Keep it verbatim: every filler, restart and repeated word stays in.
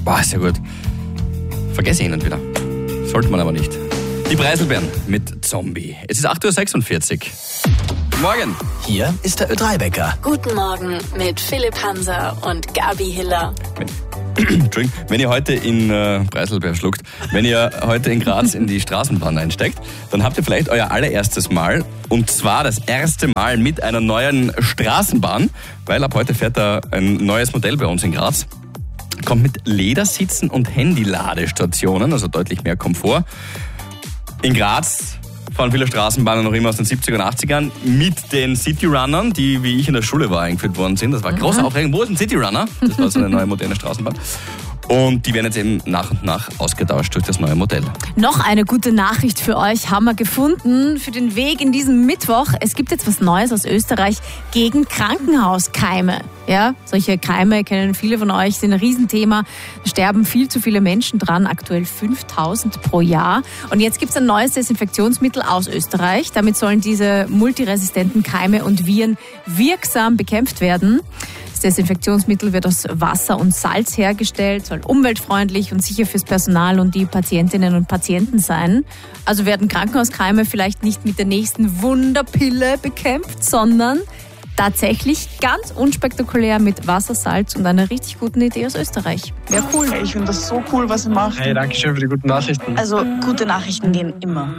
Boah, sehr gut. Vergesse ich ihn wieder. Sollte man aber nicht. Die Preiselbeeren mit Zombie. Es ist acht Uhr sechsundvierzig. Morgen. Hier ist der Ö drei Wecker. Guten Morgen mit Philipp Hanser und Gabi Hiller. Entschuldigung, wenn ihr heute in äh, Preiselbeer schluckt, wenn ihr heute in Graz in die Straßenbahn einsteigt, dann habt ihr vielleicht euer allererstes Mal, und zwar das erste Mal mit einer neuen Straßenbahn, weil ab heute fährt da ein neues Modell bei uns in Graz. Kommt mit Ledersitzen und Handyladestationen, also deutlich mehr Komfort. In Graz fahren viele Straßenbahnen noch immer aus den siebziger und achtzigern mit den Cityrunnern, die, wie ich in der Schule war, eingeführt worden sind. Das war große Aufregung. Wo ist ein Cityrunner? Das war so eine neue moderne Straßenbahn. Und die werden jetzt eben nach und nach ausgetauscht durch das neue Modell. Noch eine gute Nachricht für euch haben wir gefunden für den Weg in diesem Mittwoch. Es gibt jetzt was Neues aus Österreich gegen Krankenhauskeime. Ja, solche Keime kennen viele von euch, sind ein Riesenthema. Da sterben viel zu viele Menschen dran, aktuell fünftausend pro Jahr. Und jetzt gibt es ein neues Desinfektionsmittel aus Österreich. Damit sollen diese multiresistenten Keime und Viren wirksam bekämpft werden. Das Desinfektionsmittel wird aus Wasser und Salz hergestellt, soll umweltfreundlich und sicher fürs Personal und die Patientinnen und Patienten sein. Also werden Krankenhauskeime vielleicht nicht mit der nächsten Wunderpille bekämpft, sondern tatsächlich ganz unspektakulär mit Wasser, Salz und einer richtig guten Idee aus Österreich. Wäre cool. Hey, ich finde das so cool, was ihr macht. Hey, danke schön für die guten Nachrichten. Also, gute Nachrichten gehen immer.